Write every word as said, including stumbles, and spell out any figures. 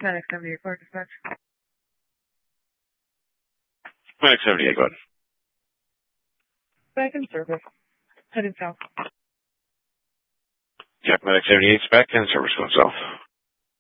Medic seventy-eight, Clark dispatch. Medic seventy-eight, go ahead. Back in service. Heading south. Check Medic seventy-eight's back in service going south.